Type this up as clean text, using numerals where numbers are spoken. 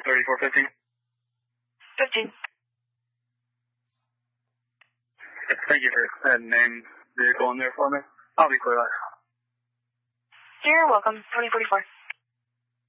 3415. 15. Thank you for name vehicle in there for me. I'll be clear. You're welcome. 2044.